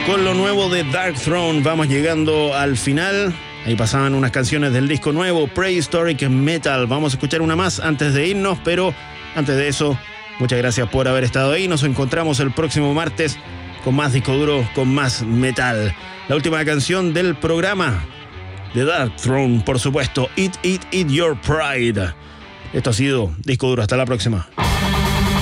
Con lo nuevo de Dark Throne vamos llegando al final. Ahí pasaban unas canciones del disco nuevo, Prehistoric Metal. Vamos a escuchar una más antes de irnos, pero antes de eso, muchas gracias por haber estado ahí. Nos encontramos el próximo martes con más disco duro, con más metal. La última canción del programa de Dark Throne, por supuesto, Eat Your Pride. Esto ha sido Disco Duro. Hasta la próxima.